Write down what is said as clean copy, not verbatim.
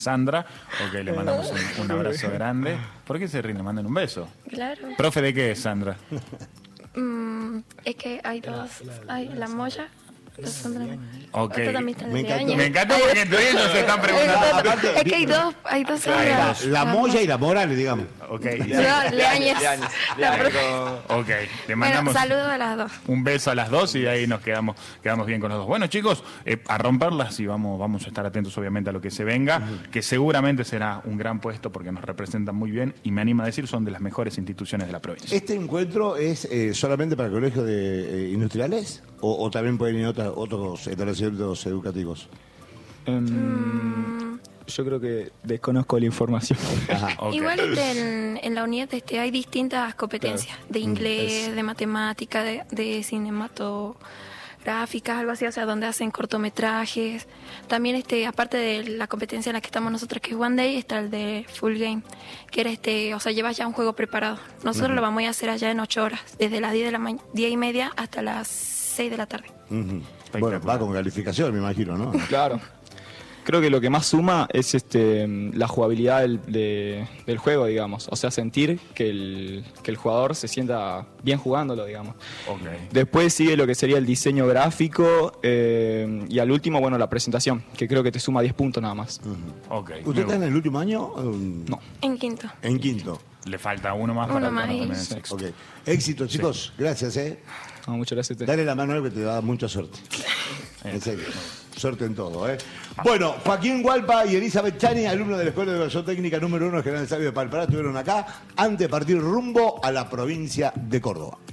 Sandra, ok, le mandamos un abrazo grande. ¿Por qué se ríen? Le mandan un beso. Claro. ¿Profe de qué es, Sandra? Es que hay dos. Hay la Moya. Ok. Me encantó. Me encanta porque entre ellos se están preguntando. Es que hay dos Sandras. La Moya y la Morales, digamos. Ok. Leañez. Ok. Le Bueno, mandamos saludos a las dos. un beso a las dos y ahí nos quedamos bien con los dos. Bueno, chicos, a romperlas y vamos a estar atentos obviamente a lo que se venga, que seguramente será un gran puesto porque nos representan muy bien y me anima a decir son de las mejores instituciones de la provincia. ¿Este encuentro es solamente para colegios de industriales o también pueden ir otros establecimientos educativos? Yo creo que desconozco la información. Ajá. Ok. Igual en la UNIED hay distintas competencias de inglés, de matemática, de cinematográficas, algo así, o sea, donde hacen cortometrajes. También aparte de la competencia en la que estamos nosotros, que es One Day, está el de Full Game, que era o sea, llevas ya un juego preparado. Nosotros lo vamos a hacer allá en 8 horas, desde las 10 y media hasta las 6 de la tarde. Bueno, va con calificación, me imagino, ¿no? Claro. Creo que lo que más suma es la jugabilidad del juego, digamos. O sea, sentir que el jugador se sienta bien jugándolo, digamos. Okay. Después sigue lo que sería el diseño gráfico y al último, bueno, la presentación, que creo que te suma 10 puntos nada más. Okay. ¿Usted está en el último año? No. En quinto. En quinto. Le falta uno más Uno para más terminar y- en sexto. Ok. Éxito, chicos. Gracias, No, muchas gracias a usted. Dale la mano a él que te da mucha suerte. En serio. Suerte en todo, Bueno, Joaquín Hualpa y Elizabeth Chani, alumnos de la Escuela de Educación Técnica número 1 de General Sabio de Palpará, estuvieron acá antes de partir rumbo a la provincia de Córdoba.